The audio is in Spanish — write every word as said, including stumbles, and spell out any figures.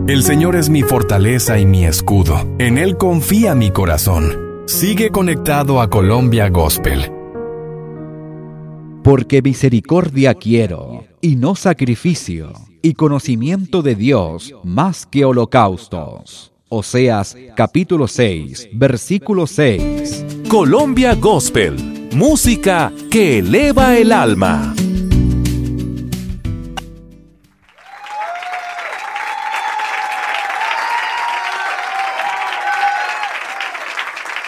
El Señor es mi fortaleza y mi escudo. En Él confía mi corazón. Sigue conectado a Colombia Gospel. Porque misericordia quiero, y no sacrificio, y conocimiento de Dios más que holocaustos. Oseas capítulo seis, versículo seis. Colombia Gospel, música que eleva el alma.